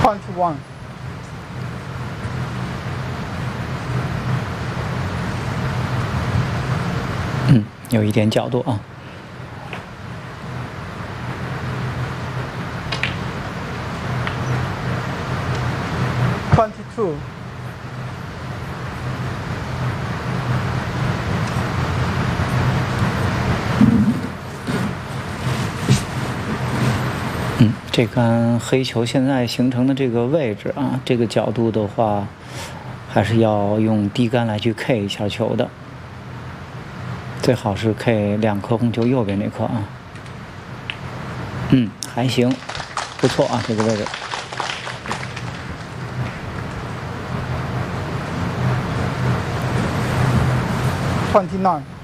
21. 有一点角度啊。 22. 这杆黑球现在形成的这个位置啊，这个角度的话，还是要用低杆来去 K 一下球的，最好是 K 2颗红球右边那颗啊。还行，不错啊，这个位置。 29.